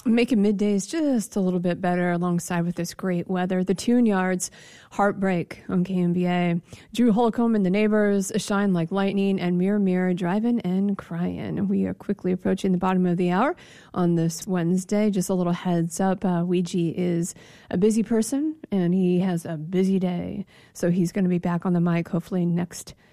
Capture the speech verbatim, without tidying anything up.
Making middays just a little bit better alongside with this great weather. The Tune Yards, Heartbreak on K M B A. Drew Holcomb and the Neighbors, Shine Like Lightning, and Mirror Mirror, Driving and Crying. We are quickly approaching the bottom of the hour on this Wednesday. Just a little heads up, uh, Ouija is a busy person, and he has a busy day. So he's going to be back on the mic hopefully next